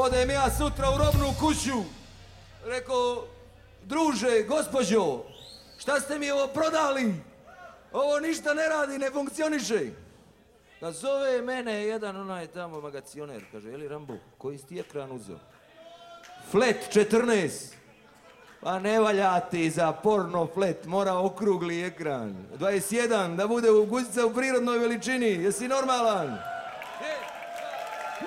Odem ja sutra u robnu kuću. Rekao, druže, gospođo, šta ste mi ovo prodali? Ovo ništa ne radi, ne funkcioniše. Kad zove mene jedan onaj tamo magacioner, kaže, jeli Rambo, koji si ti ekran uzeo? Flat 14. Pa ne valja ti za porno flat, mora okrugli ekran. 21, da bude guzica u prirodnoj veličini, jesi normalan?